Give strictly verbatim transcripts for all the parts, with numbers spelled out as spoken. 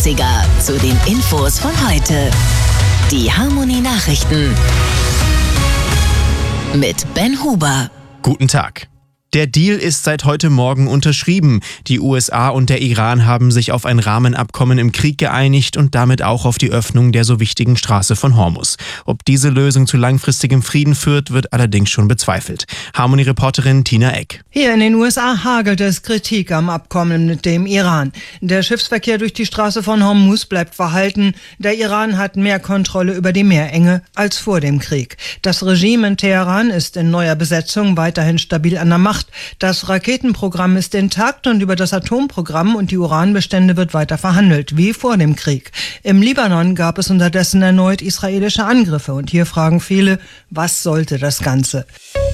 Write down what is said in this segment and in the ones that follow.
achtziger zu den Infos von heute. Die Harmony Nachrichten mit Ben Huber. Guten Tag. Der Deal ist seit heute Morgen unterschrieben. Die U S A und der Iran haben sich auf ein Rahmenabkommen im Krieg geeinigt und damit auch auf die Öffnung der so wichtigen Straße von Hormuz. Ob diese Lösung zu langfristigem Frieden führt, wird allerdings schon bezweifelt. Harmony-Reporterin Tina Eck. Hier in den U S A hagelt es Kritik am Abkommen mit dem Iran. Der Schiffsverkehr durch die Straße von Hormuz bleibt verhalten. Der Iran hat mehr Kontrolle über die Meerenge als vor dem Krieg. Das Regime in Teheran ist in neuer Besetzung weiterhin stabil an der Macht. Das Raketenprogramm ist intakt und über das Atomprogramm und die Uranbestände wird weiter verhandelt, wie vor dem Krieg. Im Libanon gab es unterdessen erneut israelische Angriffe und hier fragen viele, was sollte das Ganze?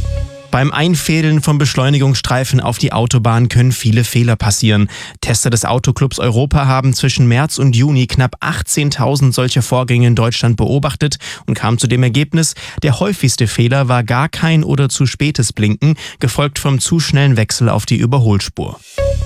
Beim Einfädeln von Beschleunigungsstreifen auf die Autobahn können viele Fehler passieren. Tester des Autoclubs Europa haben zwischen März und Juni knapp achtzehntausend solcher Vorgänge in Deutschland beobachtet und kamen zu dem Ergebnis, der häufigste Fehler war gar kein oder zu spätes Blinken, gefolgt vom zu schnellen Wechsel auf die Überholspur.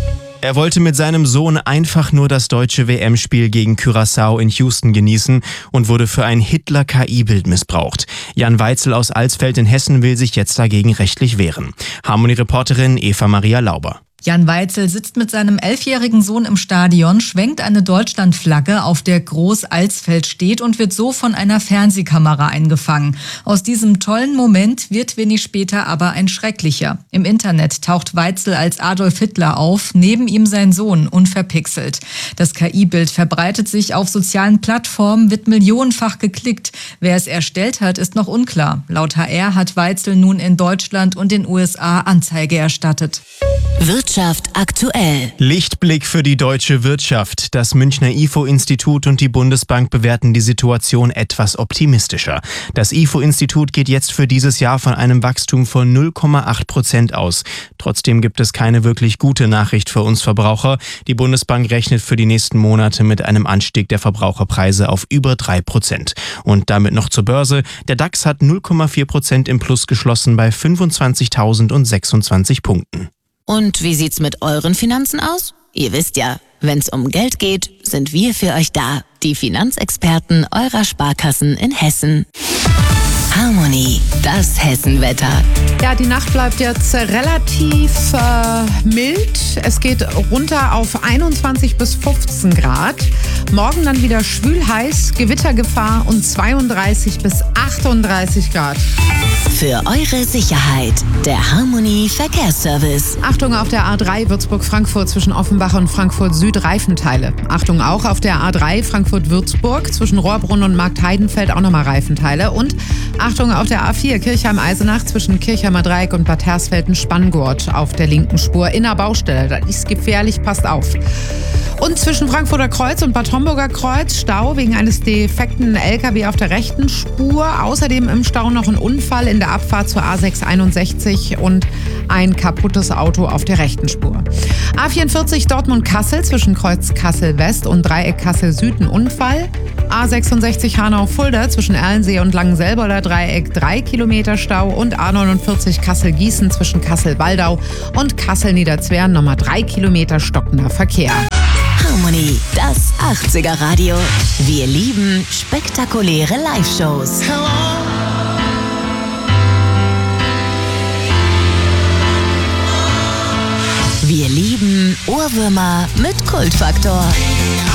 Er wollte mit seinem Sohn einfach nur das deutsche W M-Spiel gegen Curaçao in Houston genießen und wurde für ein Hitler-K I-Bild missbraucht. Jan Weitzel aus Alsfeld in Hessen will sich jetzt dagegen rechtlich wehren. Harmony-Reporterin Eva Maria Lauber. Jan Weitzel sitzt mit seinem elfjährigen Sohn im Stadion, schwenkt eine Deutschlandflagge, auf der groß Alsfeld steht und wird so von einer Fernsehkamera eingefangen. Aus diesem tollen Moment wird wenig später aber ein schrecklicher. Im Internet taucht Weitzel als Adolf Hitler auf, neben ihm sein Sohn, unverpixelt. Das K I-Bild verbreitet sich auf sozialen Plattformen, wird millionenfach geklickt. Wer es erstellt hat, ist noch unklar. Laut H R hat Weitzel nun in Deutschland und den U S A Anzeige erstattet. Wirtschaft aktuell. Lichtblick für die deutsche Wirtschaft. Das Münchner I F O-Institut und die Bundesbank bewerten die Situation etwas optimistischer. Das I F O-Institut geht jetzt für dieses Jahr von einem Wachstum von null Komma acht Prozent aus. Trotzdem gibt es keine wirklich gute Nachricht für uns Verbraucher. Die Bundesbank rechnet für die nächsten Monate mit einem Anstieg der Verbraucherpreise auf über drei Prozent. Und damit noch zur Börse. Der DAX hat null Komma vier Prozent im Plus geschlossen bei fünfundzwanzigtausendsechsundzwanzig Punkten. Und wie sieht's mit euren Finanzen aus? Ihr wisst ja, wenn's um Geld geht, sind wir für euch da. Die Finanzexperten eurer Sparkassen in Hessen. Harmony, das Hessenwetter. Ja, die Nacht bleibt jetzt relativ äh, mild. Es geht runter auf einundzwanzig bis fünfzehn Grad. Morgen dann wieder schwül heiß, Gewittergefahr und zweiunddreißig bis achtunddreißig Grad. Für eure Sicherheit, der Harmony Verkehrsservice. Achtung auf der A drei Würzburg-Frankfurt zwischen Offenbach und Frankfurt Süd Reifenteile. Achtung auch auf der A drei Frankfurt-Würzburg zwischen Rohrbrunn und Marktheidenfeld auch nochmal Reifenteile. Und Achtung auf der A vier Kirchheim-Eisenach zwischen Kirchheimer Dreieck und Bad Hersfelden-Spanngurt auf der linken Spur in der Baustelle. Das ist gefährlich, passt auf. Und zwischen Frankfurter Kreuz und Bad Homburger Kreuz Stau wegen eines defekten L K W auf der rechten Spur. Außerdem im Stau noch ein Unfall in der Abfahrt zur A sechs einundsechzig und ein kaputtes Auto auf der rechten Spur. A vierundvierzig Dortmund-Kassel zwischen Kreuz Kassel-West und Dreieck Kassel-Süd ein Unfall. A sechsundsechzig Hanau-Fulda zwischen Erlensee und Langenselboder Dreieck drei Kilometer Stau und A neunundvierzig Kassel-Gießen zwischen Kassel-Waldau und Kassel-Niederzwern nochmal drei Kilometer stockender Verkehr. Harmony, das achtziger Radio. Wir lieben spektakuläre Live-Shows. Wir lieben Ohrwürmer mit Kultfaktor.